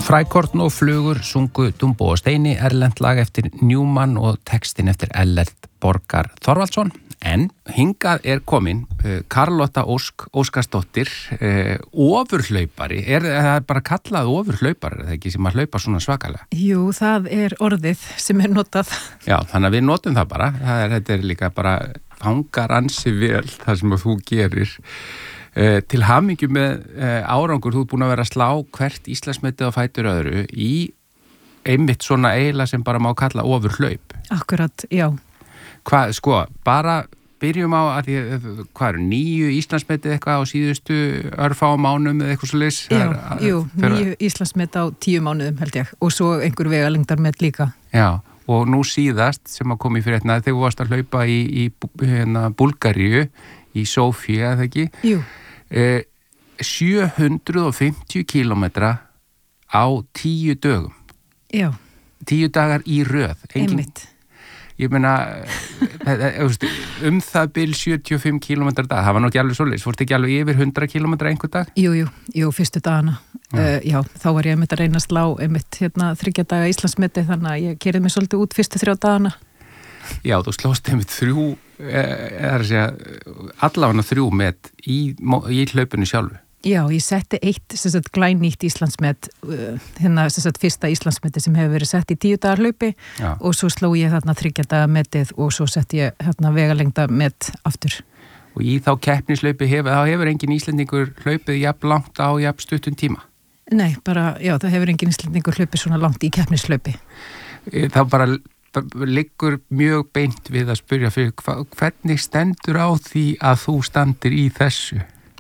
Frækorn og flugur sungu Dumbo og Steini, erlent lag eftir Newman og textin eftir Ellert Borgar Þorvaldsson. En hingað komin Karlotta Óskarsdóttir, ofurhlaupari. Það bara kallað ofurhlaupari, það ekki sem að hlaupa svona svakalega? Jú, það orðið sem notað. Já, þannig að við notum það bara. Þetta líka bara fangar ansi vel það sem þú gerir. Til hamingju með árangur, þú ert búin að vera að slá hvert Íslandsmetið á fætur öðru í einmitt svona eiginlega sem bara má kalla ofurhlaup. Akkurat, já. Bara byrjum á að hvað eru 9 Íslandsmetið eitthvað á síðustu örfáum mánuðum eða eitthvað svoleiðis? Já, 9 Íslandsmet á 10 mánuðum held ég og svo einhver vegalengdarmet líka. Já, og nú síðast sem að koma í fréttina þegar þú varst að hlaupa í Búlgaríu, í Sofía, eða ekki? Jú. 750 kilometra á 10 dögum. Já. 10 dagar í röð. Einmitt. Ég meina, það bil 75 kilometra dag. Það var nú ekki alveg svoleiðis. Fórst ekki alveg yfir 100 kilometra einhver dag? Jú, fyrstu dagana. Já, þá var ég að reyna að slá 3 daga Íslandsmeti, þannig að ég keyrði mig svolítið út fyrstu 3 dagana. Já, þú slóst einmitt 3, allavega 3 met í hlaupinu sjálfu. Já, ég setti eitt glænýtt Íslandsmet, fyrsta Íslandsmeti sem hefur verið sett í 10 dagar hlaupi. Já. Og svo sló ég 3 daga metið og svo setti ég vegalengda met aftur. Og í þá keppnislaupi hefur engin Íslendingur hlaupið jafn langt á jafn stuttum tíma? Nei, það hefur engin Íslendingur hlaupið svona langt í keppnislaupi. Það bara liggur mjög beint við að spyrja fyrir hvernig stendur á því að þú standir í þessu?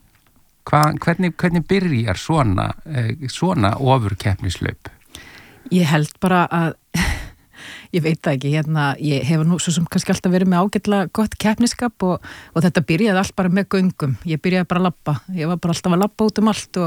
Hvernig byrjar svona ofurkeppnislaup? Ég held bara að ég veit það ekki, ég hefur nú svo sem kannski alltaf verið með ágætlega gott keppniskap og þetta byrjaði allt bara með göngum. Ég byrjaði bara að labba. Ég var bara alltaf að labba út um allt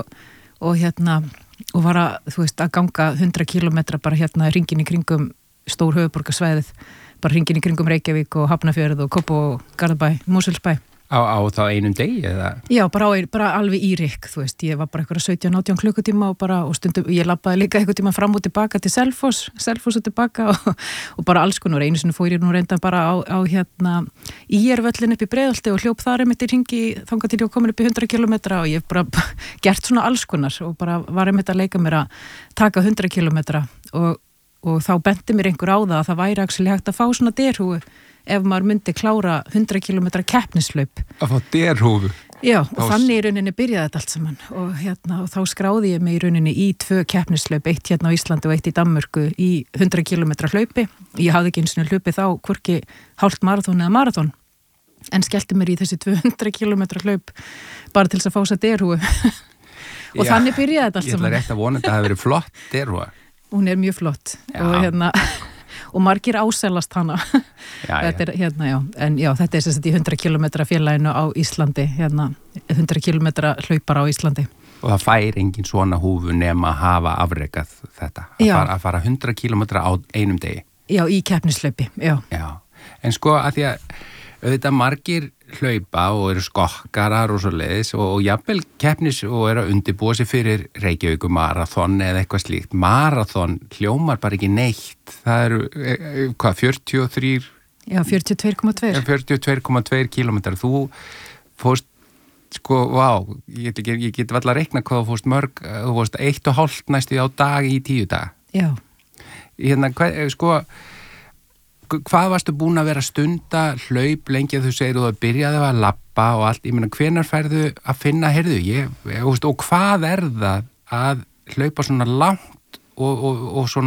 og var að ganga 100 kilometra bara hringinn í kringum stór höfuðborgarsvæðið, bara hringinn í kringum Reykjavík og Hafnarfjörð og Kópavog og Garðabæ, Mosfellsbæ. Á þá einum degi eða? Já, bara alveg í rykk, ég var bara eitthvað 17-18 klukkutíma og stundum, ég labbaði líka eitthvað tíma fram og tilbaka til Selfoss og tilbaka og bara alls konar. Einu sinni fór ég nú reynda bara á IR-völlin upp í Breiðholti og hljóp þar einmitt í hringi þangað til ég komin upp í 100 kilometra og ég bara gert svona alls konar og bara var einmitt að leika mér að taka 100 kilometra og þá benti mér einhver á það að það væri actually hægt að fá svona derhúfu ef maður myndi klára 100 kilometra keppnislaup. Að fá derhúfu? Já, og þannig í rauninni byrjaði þetta allt saman og þá skráði ég mig í rauninni í 2 keppnislaup, eitt á Íslandi og eitt í Danmörku í 100 kilometra hlaupi. Ég hafði ekki einu sinni hlaupið þá hvorki hálft marathon eða marathon en skellti mér í þessi 200 kilometra hlaup bara til þess að fá þessa derhúfu. Og þannig byrjaði þetta allt saman. Ég ætla rétt að vona þetta að það hafi verið flott derhúfa. Hún mjög flott og margir ásælast hana. Þetta þetta sem sagt í 100 kilometra félaginu á Íslandi 100 kilometra hlaupar á Íslandi. Og það fær engin svona húfu nema að hafa afrekað þetta að fara 100 kilometra á einum degi. Já, í keppnislaupi, já. En að því að auðvitað margir hlaupa og eru skokkarar og svo leiðis og jafnvel keppnis og eru að undirbúa sig fyrir Reykjavík marathon eða eitthvað slíkt. Marathon hljómar bara ekki neitt. Það eru, 43? Já, 42,2. 42,2 kilometrar. Þú fórst, ég get varla að reikna hvað þú fórst mörg, þú fórst 1,5 næstu á dag í 10 daga. Já. Hvað varstu búin að vera stunda hlaup lengi að þú segir þú byrjaði að labba og allt, ég meina hvenær færðu að finna, og hvað það að hlaupa svona langt og svona